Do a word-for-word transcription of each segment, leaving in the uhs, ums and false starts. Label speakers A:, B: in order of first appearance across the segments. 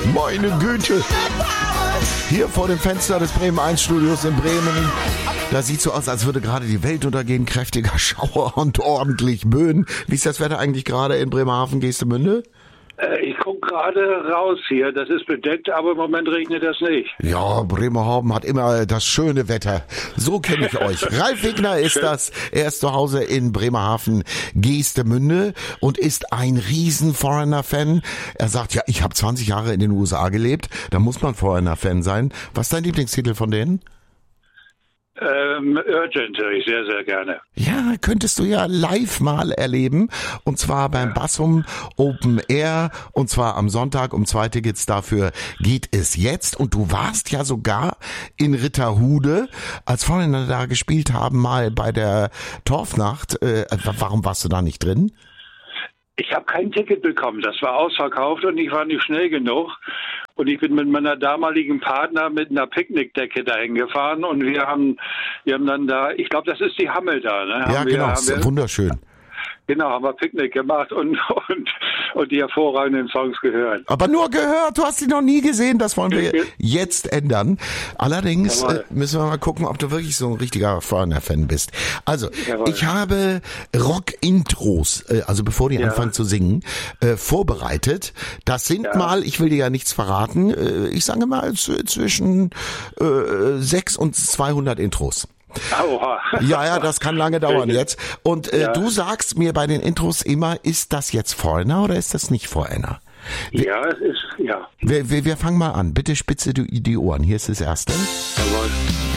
A: Meine Güte. Hier vor dem Fenster des Bremen eins Studios in Bremen. Da sieht so aus, als würde gerade die Welt untergehen. Kräftiger Schauer und ordentlich Böen. Wie ist das Wetter eigentlich gerade in Bremerhaven, Geestemünde?
B: Ich gucke gerade raus hier. Das ist bedeckt, aber im Moment regnet das nicht.
A: Ja, Bremerhaven hat immer das schöne Wetter. So kenne ich euch. Ralf Wegner ist Schön. das. Er ist zu Hause in Bremerhaven, Geestemünde und ist ein riesen Foreigner-Fan. Er sagt, ja, ich habe zwanzig Jahre in den U S A gelebt. Da muss man Foreigner-Fan sein. Was ist dein Lieblingstitel von denen?
B: Ähm, Urgent höre ich sehr, sehr gerne.
A: Ja, könntest du ja live mal erleben. Und zwar beim Bassum Open Air. Und zwar am Sonntag um zwei Tickets dafür geht es jetzt. Und du warst ja sogar in Ritterhude, als Freunde da gespielt haben, mal bei der Torfnacht. Äh, warum warst du da nicht drin?
B: Ich habe kein Ticket bekommen. Das war ausverkauft und ich war nicht schnell genug. Und ich bin mit meiner damaligen Partner mit einer Picknickdecke dahin gefahren und wir haben, wir haben dann da, ich glaube, das ist die Hammel da, ne?
A: Ja,
B: haben
A: genau,
B: wir, haben wir,
A: wunderschön.
B: Genau, haben wir Picknick gemacht und, und, und die hervorragenden Songs gehört.
A: Aber nur gehört, du hast sie noch nie gesehen, das wollen wir jetzt ändern. Allerdings äh, müssen wir mal gucken, ob du wirklich so ein richtiger Foreigner-Fan bist. Also, Jawohl. ich habe Rock-Intros, äh, also bevor die ja. anfangen zu singen, äh, vorbereitet. Das sind ja. mal, ich will dir ja nichts verraten, äh, ich sage mal z- zwischen äh, sechs und zweihundert Intros.
B: Aua.
A: Ja, ja, das kann lange dauern jetzt. Und äh, ja. du sagst mir bei den Intros immer, ist das jetzt Foreigner oder ist das nicht Foreigner? Wir,
B: ja, es ist, ja.
A: Wir, wir, wir fangen mal an. Bitte spitze du die Ohren. Hier ist das erste.
B: Jawohl.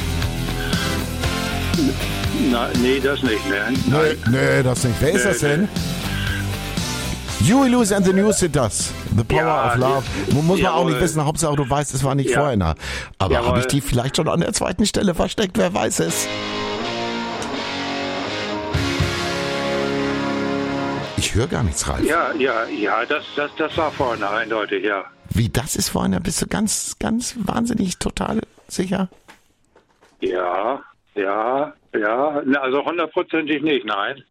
B: Na, nee, das nicht, ne?
A: Nee, nee, das nicht. Wer nee, ist das denn? Nee. Huey Lewis and the News sind das. The Power ja, of Love. Muss man jawohl. auch nicht wissen. Hauptsache du weißt, es war nicht ja. Foreigner. Aber habe ich die vielleicht schon an der zweiten Stelle versteckt? Wer weiß es? Ich höre gar nichts, Ralf.
B: Ja, ja, ja, das, das, das war Foreigner, eindeutig, ja.
A: Wie, das ist Foreigner? Bist du ganz, ganz wahnsinnig total sicher?
B: Ja, ja, ja. Also hundertprozentig nicht, nein.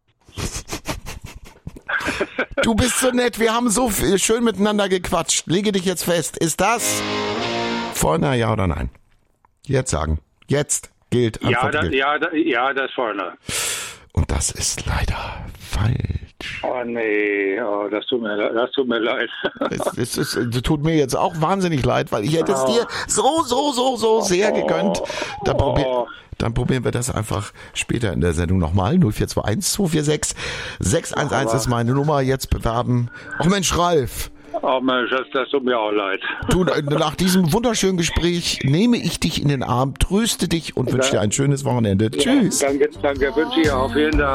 A: Du bist so nett, wir haben so viel, schön miteinander gequatscht. Lege dich jetzt fest. Ist das Foreigner, ja oder nein? Jetzt sagen. Jetzt gilt.
B: Ja, da,
A: gilt.
B: ja, da, ja, das ist Foreigner.
A: Und das ist leider falsch.
B: Oh nee, oh, das tut mir, das tut mir leid.
A: Es, es, es, es tut mir jetzt auch wahnsinnig leid, weil ich hätte es dir so, so, so, so sehr gegönnt. Dann, probier, dann probieren wir das einfach später in der Sendung nochmal. null vier zwei eins zwei vier sechs sechs eins eins ist meine Nummer. Jetzt bewerben. Ach Mensch, Ralf.
B: Oh Mensch, das, das tut mir auch leid.
A: Du, nach diesem wunderschönen Gespräch nehme ich dich in den Arm, tröste dich und wünsche dir ein schönes Wochenende. Ja, Tschüss.
B: Danke, danke, wünsche ich auch. Vielen Dank.